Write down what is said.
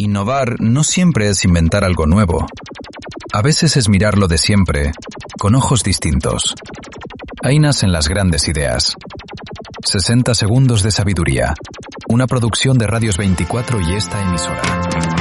Innovar no siempre es inventar algo nuevo. A veces es mirar lo de siempre, con ojos distintos. Ahí nacen las grandes ideas. 60 segundos de sabiduría. Una producción de Radios 24 y esta emisora.